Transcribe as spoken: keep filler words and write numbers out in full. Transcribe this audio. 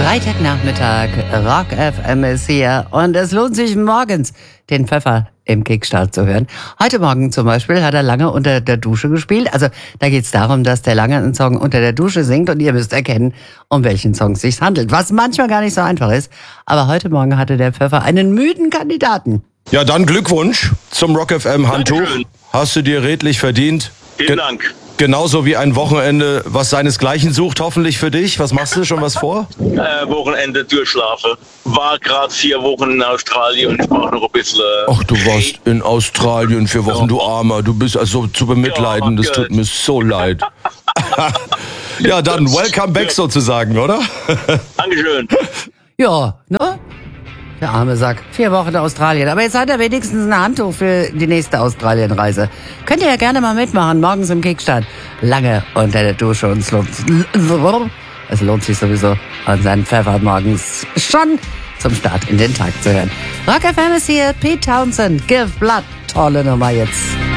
Freitagnachmittag, Rock F M ist hier und es lohnt sich morgens, den Pfeffer im Kickstart zu hören. Heute Morgen zum Beispiel hat er Lange unter der Dusche gespielt. Also da geht es darum, dass der Lange einen Song unter der Dusche singt und ihr müsst erkennen, um welchen Song es sich handelt. Was manchmal gar nicht so einfach ist. Aber heute Morgen hatte der Pfeffer einen müden Kandidaten. Ja, dann Glückwunsch zum Rock F M Handtuch. Dankeschön. Hast du dir redlich verdient. Vielen Ge- Dank. Genauso wie ein Wochenende, was seinesgleichen sucht, hoffentlich für dich. Was machst du? Schon was vor? Äh, Wochenende durchschlafe. War gerade vier Wochen in Australien und ich brauche noch ein bisschen... Äh, Ach, du warst in Australien vier Wochen, Ja. du Armer. Du bist also zu bemitleiden. Ja, Das tut gut. mir so leid. Ja, dann welcome back sozusagen, oder? Dankeschön. Ja, ne? Der arme Sack. Vier Wochen in Australien. Aber jetzt hat er wenigstens ein Handtuch für die nächste Australienreise. Könnt ihr ja gerne mal mitmachen, morgens im Kickstart. Lange unter der Dusche und es lohnt, es lohnt sich sowieso, an seinen Pfeffer morgens schon zum Start in den Tag zu hören. Rock F M ist hier, Pete Townsend, Give Blood. Tolle Nummer jetzt.